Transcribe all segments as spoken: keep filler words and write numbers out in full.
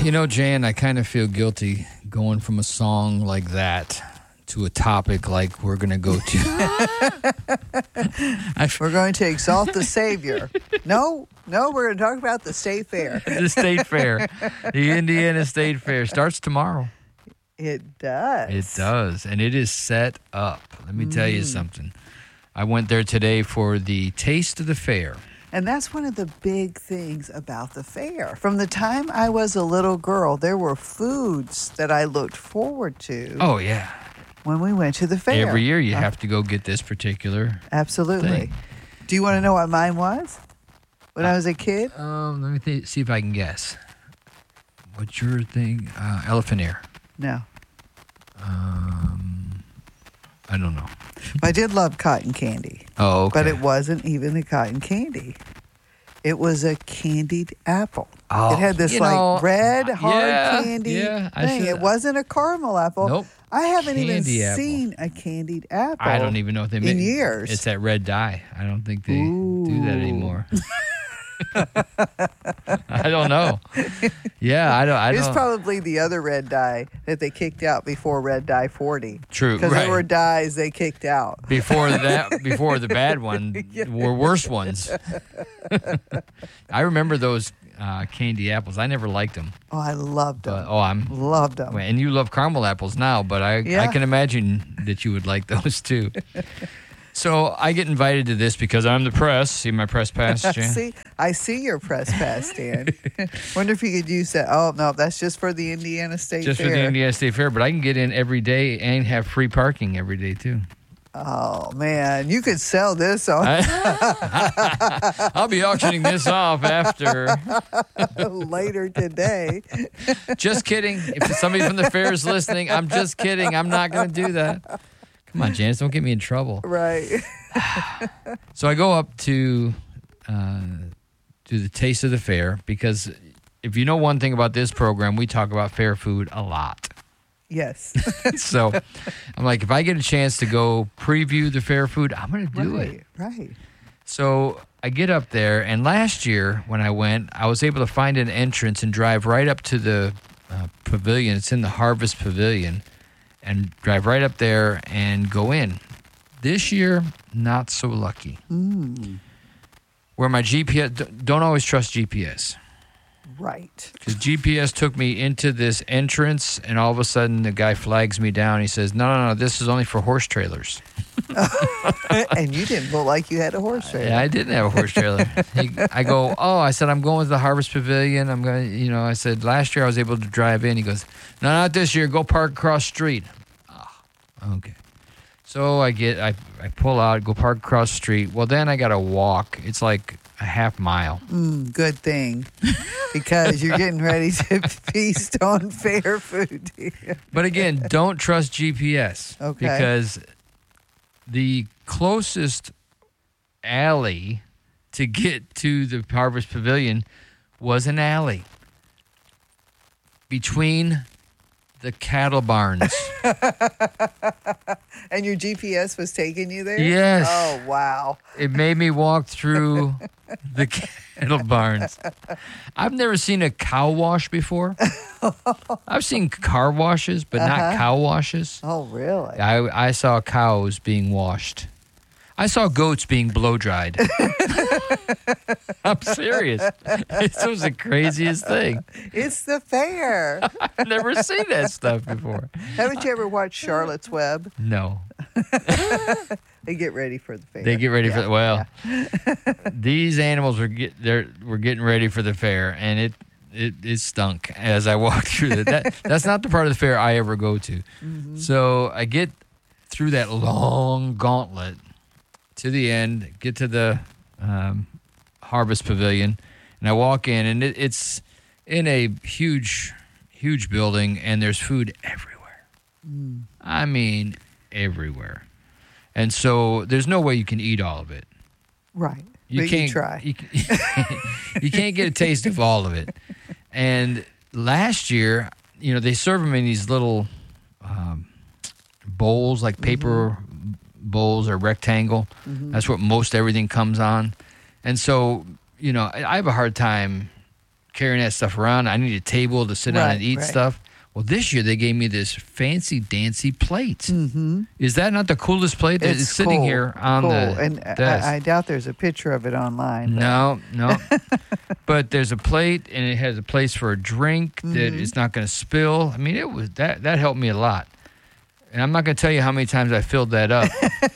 You know, Jan, I kind of feel guilty going from a song like that to a topic like we're going to go to. We're going to exalt the Savior. No, no, we're going to talk about the State Fair. The State Fair. The Indiana State Fair starts tomorrow. It does. It does, and it is set up. Let me mm. tell you something. I went there today for the Taste of the Fair. And that's one of the big things about the fair. From the time I was a little girl, there were foods that I looked forward to. Oh, yeah. When we went to the fair. Every year you uh, have to go get this particular Absolutely. thing. Do you want to know what mine was when uh, I was a kid? Um, let me th- see if I can guess. What's your thing? Uh, elephant ear. No. Um, I don't know. I did love cotton candy. Oh, okay. But it wasn't even a cotton candy. It was a candied apple. Oh, it had this like know, red, hard yeah, candy yeah, thing. It wasn't a caramel apple. Nope. I haven't candy even apple. seen a candied apple. I don't even know if they in make years. It's that red dye. I don't think they Ooh. do that anymore. I don't know. Yeah, I don't. I it's don't. probably the other red dye that they kicked out before Red Dye forty. True, because right. there were dyes they kicked out before that. Before the bad one yeah. were worse ones. I remember those uh, candy apples. I never liked them. Oh, I loved them. But, oh, I'm loved them. And you love caramel apples now, but I yeah. I can imagine that you would like those too. So I get invited to this because I'm the press. See my press pass, Jan? see, I see your press pass, Dan. Wonder if you could use that. Oh, no, that's just for the Indiana State just Fair. Just for the Indiana State Fair, but I can get in every day and have free parking every day, too. Oh, man. You could sell this on. I'll be auctioning this off after. Later today. Just kidding. If somebody from the fair is listening, I'm just kidding. I'm not going to do that. Come on, Janice, don't get me in trouble. Right. So I go up to uh, to the Taste of the Fair because if you know one thing about this program, we talk about fair food a lot. Yes. So I'm like, if I get a chance to go preview the fair food, I'm going to do right, it. Right. So I get up there, and last year when I went, I was able to find an entrance and drive right up to the uh, pavilion. It's in the Harvest Pavilion. And drive right up there and go in. This year, not so lucky. Mm. Where my G P S, don't always trust G P S. Right. Because G P S took me into this entrance, and all of a sudden the guy flags me down. He says, no, no, no, this is only for horse trailers. And you didn't look like you had a horse trailer. Yeah, I didn't have a horse trailer. he, I go, oh, I said, I'm going to the Harvest Pavilion. I'm going to, you know, I said, last year I was able to drive in. He goes, no, not this year. Go park across the street. Oh, okay. So I get, I, I pull out, go park across the street. Well, then I got to walk. It's like a half mile. Mm, good thing. Because you're getting ready to feast on fair food. But again, don't trust G P S. Okay. Because the closest alley to get to the Harvest Pavilion was an alley between the cattle barns. And your G P S was taking you there? Yes. Oh, wow. It made me walk through the cattle barns. I've never seen a cow wash before. I've seen car washes, but uh-huh. not cow washes. Oh, really? I, I saw cows being washed. I saw goats being blow-dried. I'm serious. This was the craziest thing. It's the fair. I've never seen that stuff before. Haven't you ever watched Charlotte's Web? No. They get ready for the fair. They get ready yeah. for the, well, yeah. These animals were get they're were getting ready for the fair, and it it, it stunk as I walked through it. That that's not the part of the fair I ever go to. Mm-hmm. So I get through that long gauntlet to the end, get to the um, Harvest Pavilion, and I walk in, and it, it's in a huge, huge building, and there's food everywhere. Mm. I mean, everywhere. And so there's no way you can eat all of it. Right. You but can't you try. You, you can't get a taste of all of it. And last year, you know, they serve them in these little um, bowls, like paper mm-hmm. bowls or rectangle. Mm-hmm. That's what most everything comes on. And so, you know, I have a hard time carrying that stuff around. I need a table to sit down Right, and eat right. stuff. Well, this year they gave me this fancy dancy plate. Mm-hmm. Is that not the coolest plate? It's, It's sitting cool, here on cool. the and desk. I, I doubt there's a picture of it online. but- No, no. But there's a plate, and it has a place for a drink that Mhm. it's not going to spill. I mean, it was that that helped me a lot. And I'm not going to tell you how many times I filled that up.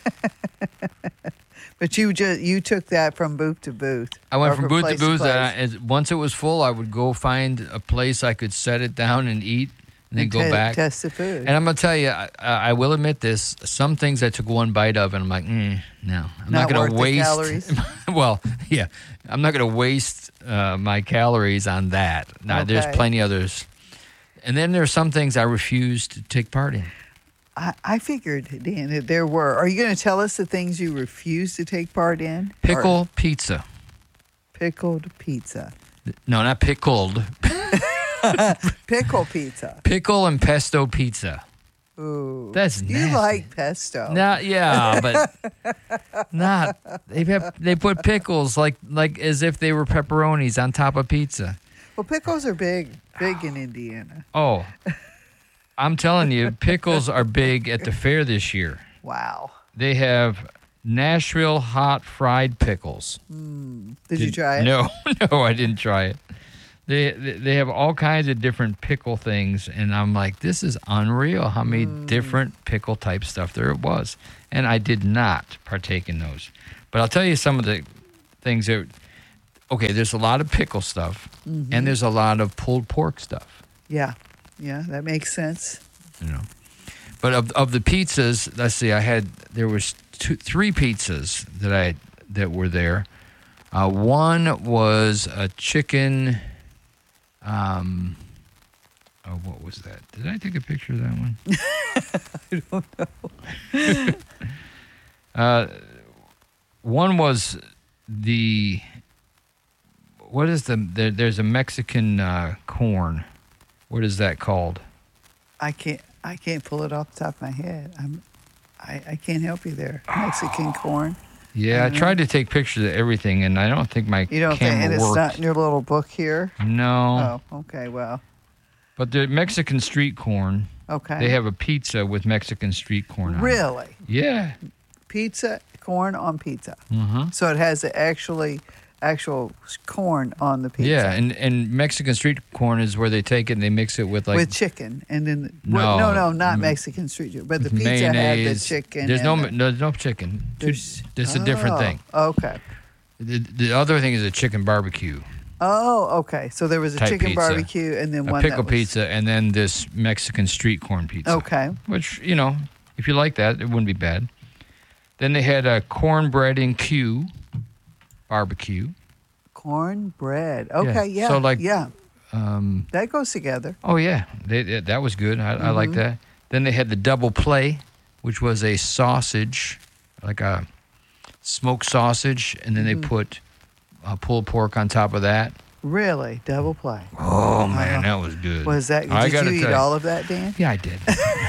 But you just you took that from booth to booth. I went or from from booth to place to booth, and I, place. as, once it was full, I would go find a place I could set it down and eat, and then And go te- back. Test the food. And I'm going to tell you, I, I will admit this. Some things I took one bite of, and I'm like, mm, no, I'm not, Not going worth to the waste. calories? Well, yeah, I'm not going to waste uh, my calories on that. Now, there's Okay. plenty others. And then there are some things I refuse to take part in. I, I figured, Dan, that there were. Are you going to tell us the things you refuse to take part in? Or Pickle pizza. pickled pizza. No, not pickled. Pickle pizza. Pickle and pesto pizza. Ooh. That's You nasty. like pesto. Not yeah, but not. They have, they put pickles like like as if they were pepperonis on top of pizza. Well, pickles are big, big in Indiana. Oh, I'm telling you, pickles are big at the fair this year. Wow. They have Nashville hot fried pickles. Did, you try it? No, no, I didn't try it. They they they have all kinds of different pickle things, and I'm like, this is unreal how many different pickle type stuff there was. And I did not partake in those. But I'll tell you some of the things that, okay, there's a lot of pickle stuff, and there's a lot of pulled pork stuff, Yeah. Yeah, that makes sense. you know. But of of the pizzas, let's see, I had, there was two, three pizzas that I that were there. Uh, one was a chicken. Um, oh, what was that? Did I take a picture of that one? I don't know. uh, one was the. What is the? There, there's a Mexican uh, corn. What is that called? I can't. I can't pull it off the top of my head. I'm. I, I can't help you there. Mexican corn. Yeah, I Mhm. tried to take pictures of everything, and I don't think my You don't think, camera and it's worked. not in your little book here. No, Oh, okay. Well, but the Mexican street corn. okay. They have a pizza with Mexican street corn on it. really Yeah. pizza corn on pizza. Uh-huh. So it has the actually actual corn on the pizza. Yeah, and, and Mexican street corn is where they take it and they mix it with like with chicken, and then No. well, no, no, not Mm. Mexican street chicken, but the pizza had the mayonnaise. chicken. There's no, and no the- there's no chicken. there's- It's a different Oh, thing. Okay. The, the other thing is a chicken barbecue, Oh, okay. So there was a Type chicken pizza. barbecue, and then a one pickle that was, pizza, and then this Mexican street corn pizza. Okay. Which, you know, if you like that, it wouldn't be bad. Then they had a cornbread and Q barbecue. Cornbread. Okay, yeah. So, like- yeah, Um, that goes together. oh, yeah, they, they- that was good. I, I like Mm-hmm. that. Then they had the double play, which was a sausage, like a smoked sausage, and then Mm-hmm. they put uh, pulled pork on top of that. Really, double play. Oh, man, Uh-huh. that was good. Was that? I Did gotta you eat tell you. all of that, Dan? Yeah, I did.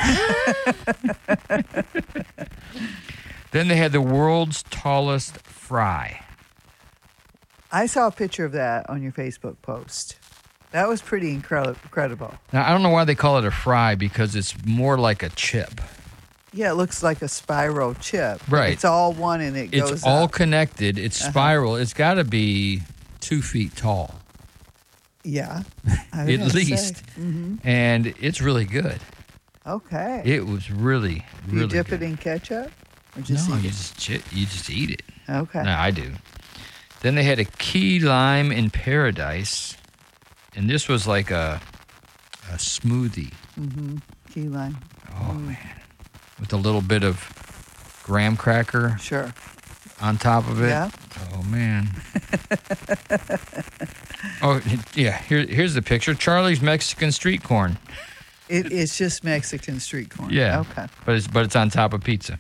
Then they had the world's tallest fry. I saw a picture of that on your Facebook post. That was pretty incredible. Incredible. Now, I don't know why they call it a fry because it's more like a chip. Yeah, it looks like a spiral chip. Right. It's all one, and it It's goes all up. connected. It's Uh-huh. spiral. It's got to be two feet tall, Yeah. I was at gonna say. least. Mhm. And it's really good. Okay. It was really, Do really you dip good. it in ketchup? Or just no, eat you it? just, chi- you just eat it. Okay. No, I do. Then they had a key lime in paradise, and this was like a a smoothie. Mm-hmm. Key lime. Oh man, with a little bit of graham cracker Sure. on top of it. Yeah. Oh man. Oh yeah. Here, here's the picture. Charlie's Mexican street corn. It, it's just Mexican street corn. Yeah. Okay. But it's but it's on top of pizza.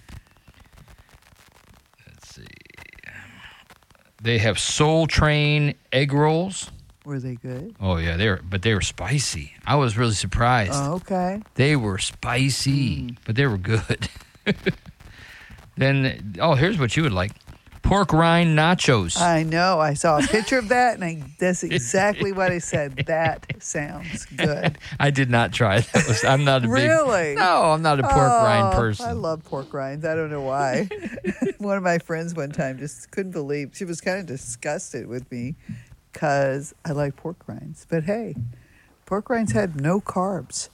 Let's see. They have Soul Train egg rolls. Were they good? Oh yeah, they were, but they were spicy. I was really surprised. Oh, okay. They were spicy, but they were good. Then, oh, here's what you would like: pork rind nachos. I know. I saw a picture of that, and I, that's exactly what I said. That sounds good. I did not try those. I'm not a big. Really? No, I'm not a pork Oh, rind person. I love pork rinds. I don't know why. One of my friends one time just couldn't believe. She was kind of disgusted with me because I like pork rinds. But hey, pork rinds had no carbs.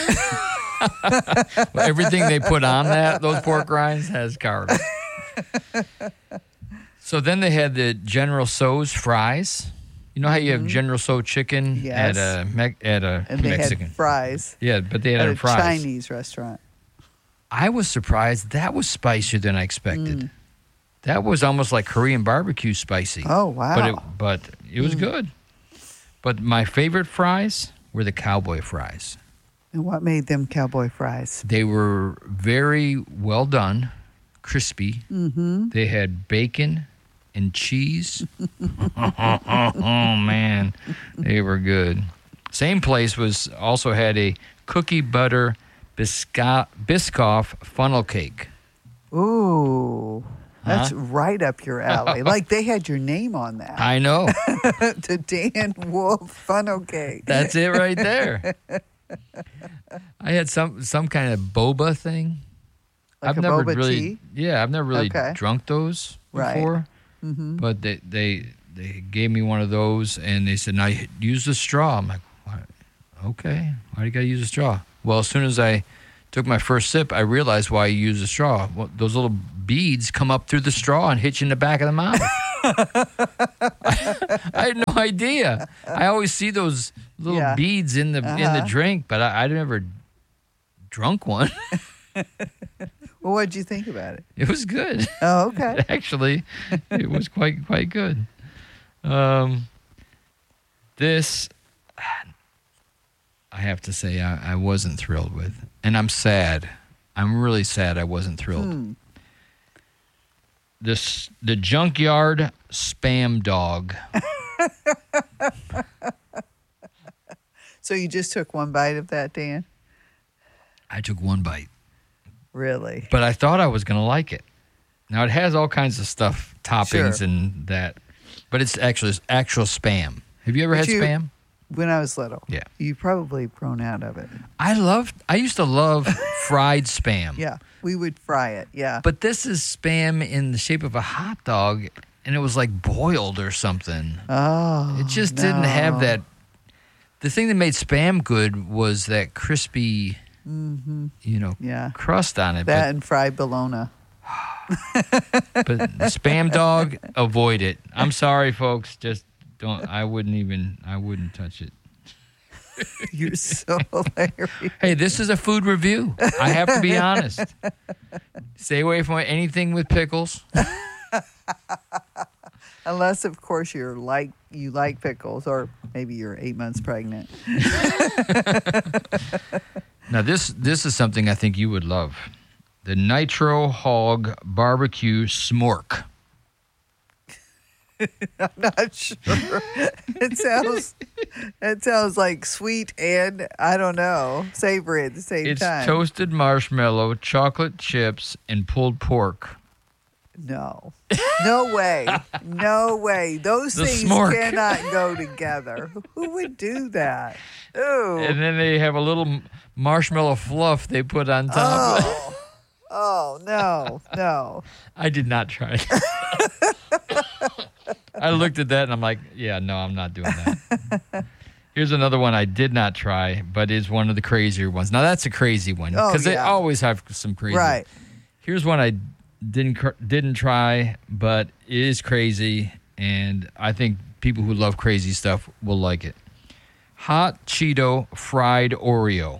Everything they put on that those pork rinds has carbs. So then they had the General Tso's fries. You know how you have General Tso chicken Yes. at a Me- at a And they Mexican? had fries Yeah, but they had at it a in fries. Chinese restaurant. I was surprised that was spicier than I expected. Mm. That was almost like Korean barbecue spicy. Oh, wow. But it, but it was good. But my favorite fries were the cowboy fries. And what made them cowboy fries? They were very well done, crispy. Mm-hmm. They had bacon and cheese. Oh, man. They were good. Same place was also had a cookie butter bisca- Biscoff funnel cake. Ooh, that's Huh? right up your alley. Like they had your name on that. I know. The Dan Wolf funnel cake. That's it right there. I had some some kind of boba thing. Like I've a never boba really, tea? yeah, I've never really Okay. drunk those Right. before. Mm-hmm. But they, they they gave me one of those, and they said, "Now you use the straw." I'm like, "Why? Okay, why do you got to use a straw?" Well, as soon as I took my first sip, I realized why you use a straw. Well, those little beads come up through the straw and hit you in the back of the mouth. I, I had no idea. I always see those little Yeah. beads in the in the Uh-huh. drink, but I, I never drunk one. Well, what did you think about it? It was good. Oh, okay. Actually, it was quite quite good. Um, this, I have to say, I, I wasn't thrilled with, and I'm sad. I'm really sad I wasn't thrilled. Hmm. This the junkyard spam dog. So you just took one bite of that, Dan? I took one bite, Really? but I thought I was gonna like it. Now it has all kinds of stuff, toppings Sure. and that, but it's actually it's actual spam. Have you ever But had you- spam? When I was little. Yeah. You probably grown out of it. I loved. I used to love fried spam. Yeah. We would fry it. Yeah. But this is spam in the shape of a hot dog, and it was like boiled or something. Oh. It just didn't have no. that. The thing that made spam good was that crispy, Mm-hmm. you know, Yeah. crust on it. That and fried bologna. But, but the spam dog, avoid it. I'm sorry, folks. Just don't. I wouldn't even. I wouldn't touch it. You're so hilarious. Hey, this is a food review. I have to be honest. Stay away from anything with pickles. Unless, of course, you're like you like pickles, or maybe you're eight months pregnant. Now this this is something I think you would love. The Nitro Hog Barbecue Smork. I'm not sure. It sounds it sounds like sweet and I don't know savory at the same It's time. toasted marshmallow, chocolate chips, and pulled pork. No, no way, no way. Those The things smork. cannot go together. Who would do that? Ooh. And then they have a little m- marshmallow fluff they put on top. Oh, oh no, no. I did not try it. I looked at that and I'm like, yeah, no, I'm not doing that. Here's another one I did not try, but is one of the crazier ones. Now that's a crazy one Oh, because they yeah. always have some crazy. Right. Here's one I didn't cr- didn't try, but it is crazy, and I think people who love crazy stuff will like it. Hot Cheeto fried Oreo.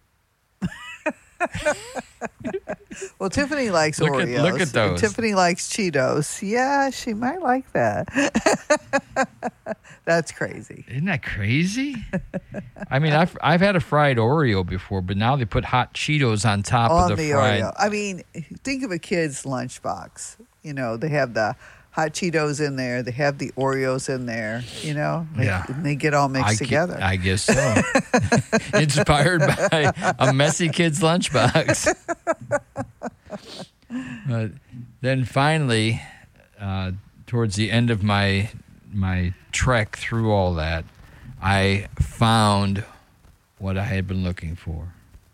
Well, Tiffany likes Look at- Oreos. look at and those. Tiffany likes Cheetos. Yeah, she might like that. That's crazy. Isn't that crazy? I mean, I've I've had a fried Oreo before, but now they put hot Cheetos on top On of the, the fried. Oreo. I mean, think of a kid's lunchbox. You know, they have the hot Cheetos in there. They have the Oreos in there. You know, they, Yeah. and they get all mixed I gu- together. I guess so. Inspired by a messy kid's lunchbox. But then finally, uh, towards the end of my my trek through all that, I found what I had been looking for.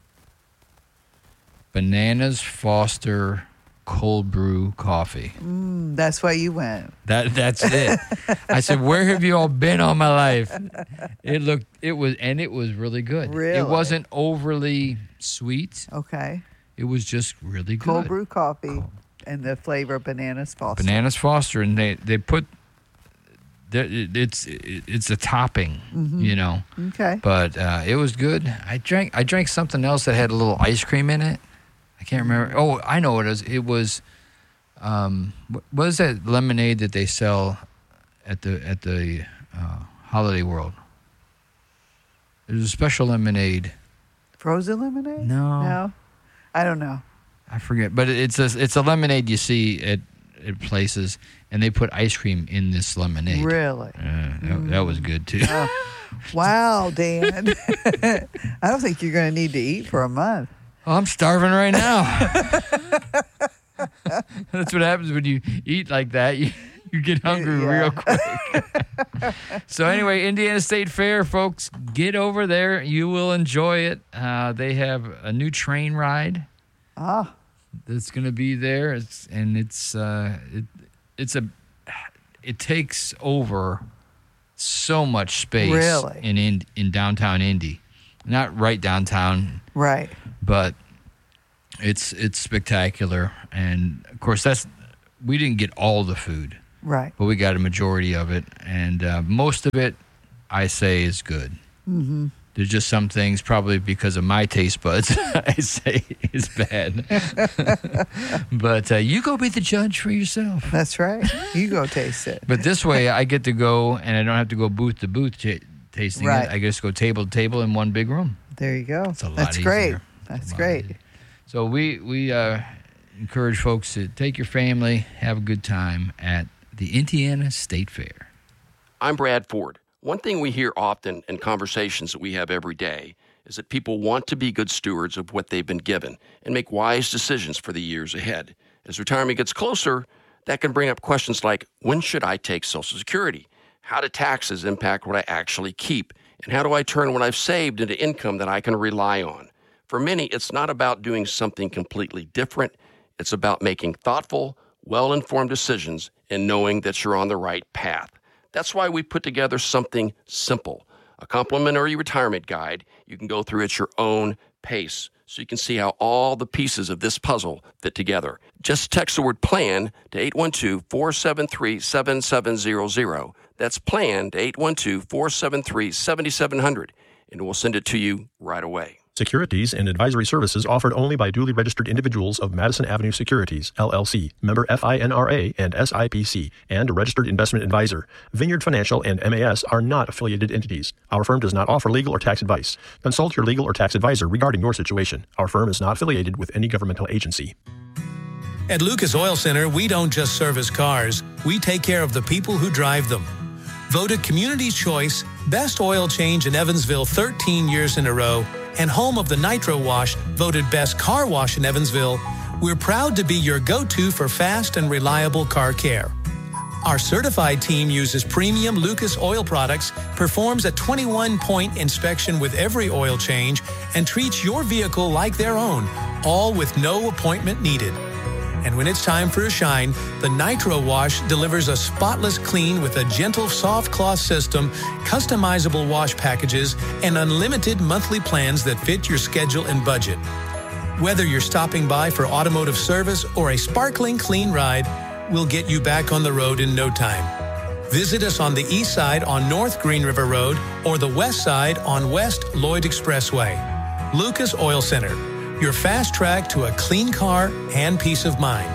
Bananas Foster cold brew coffee. Mm, that's why you went. That that's it. I said, "Where have you all been all my life?" It looked, it was, and it was really good. Really? It wasn't overly sweet. Okay. It was just really good. Cold brew coffee Cold. and the flavor Bananas Foster. Bananas Foster, and they they put. It's it's a topping, mm-hmm. you know. Okay. But uh, it was good. I drank I drank something else that had a little ice cream in it. I can't remember. Oh, I know what it is. It was, um, what is that lemonade that they sell at the at the uh, Holiday World? There's a special lemonade. Frozen lemonade? No, no, I don't know. I forget. But it's a it's a lemonade you see at, at places, and they put ice cream in this lemonade. Really? Uh, that, mm. that was good too. Oh. Wow, Dan. I don't think you're going to need to eat for a month. Oh, I'm starving right now. That's what happens when you eat like that. You, you get hungry yeah. real quick. So anyway, Indiana State Fair, folks, get over there. You will enjoy it. Uh, they have a new train ride. Ah. That's going to be there. It's, and it's uh, it, it's a it takes over so much space really? in, in in downtown Indy. Not right downtown. Right. But it's it's spectacular, and of course that's we didn't get all the food, right? But we got a majority of it, and uh, most of it, I say, is good. Mm-hmm. There's just some things, probably because of my taste buds, I say is bad. But uh, you go be the judge for yourself. That's right. You go taste it. But this way, I get to go, and I don't have to go booth to booth t- tasting right. it. I just go table to table in one big room. There you go. It's a lot That's easier. great. That's great. Easier. So we we uh, encourage folks to take your family, have a good time at the Indiana State Fair. I'm Brad Ford. One thing we hear often in conversations that we have every day is that people want to be good stewards of what they've been given and make wise decisions for the years ahead. As retirement gets closer, that can bring up questions like, when should I take Social Security? How do taxes impact what I actually keep? And how do I turn what I've saved into income that I can rely on? For many, it's not about doing something completely different. It's about making thoughtful, well-informed decisions and knowing that you're on the right path. That's why we put together something simple, a complimentary retirement guide you can go through at your own pace so you can see how all the pieces of this puzzle fit together. Just text the word PLAN to eight one two, four seven three, seven seven zero zero. That's PLAN to eight one two, four seven three, seven seven zero zero, and we'll send it to you right away. Securities and advisory services offered only by duly registered individuals of Madison Avenue Securities, L L C, member F I N R A and S I P C, and a registered investment advisor. Vineyard Financial and M A S are not affiliated entities. Our firm does not offer legal or tax advice. Consult your legal or tax advisor regarding your situation. Our firm is not affiliated with any governmental agency. At Lucas Oil Center, we don't just service cars, we take care of the people who drive them. Voted Community's Choice, Best Oil Change in Evansville thirteen years in a row, and home of the Nitro Wash, voted Best Car Wash in Evansville, we're proud to be your go-to for fast and reliable car care. Our certified team uses premium Lucas oil products, performs a twenty-one point inspection with every oil change, and treats your vehicle like their own, all with no appointment needed. And when it's time for a shine, the Nitro Wash delivers a spotless clean with a gentle soft cloth system, customizable wash packages, and unlimited monthly plans that fit your schedule and budget. Whether you're stopping by for automotive service or a sparkling clean ride, we'll get you back on the road in no time. Visit us on the east side on North Green River Road or the west side on West Lloyd Expressway. Lucas Oil Center, your fast track to a clean car and peace of mind.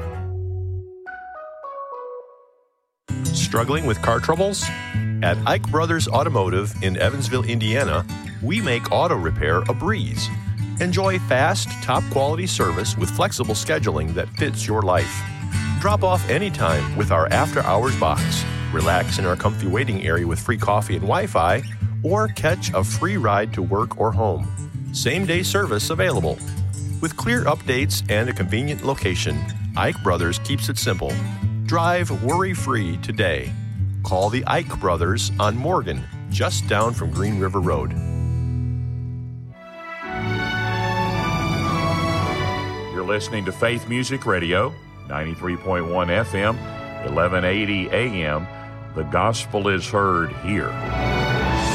Struggling with car troubles? At Ike Brothers Automotive in Evansville, Indiana, we make auto repair a breeze. Enjoy fast, top-quality service with flexible scheduling that fits your life. Drop off anytime with our after-hours box. Relax in our comfy waiting area with free coffee and Wi-Fi, or catch a free ride to work or home. Same-day service available. With clear updates and a convenient location, Ike Brothers keeps it simple. Drive worry-free today. Call the Ike Brothers on Morgan, just down from Green River Road. You're listening to Faith Music Radio, ninety-three point one F M, eleven eighty A M. The gospel is heard here.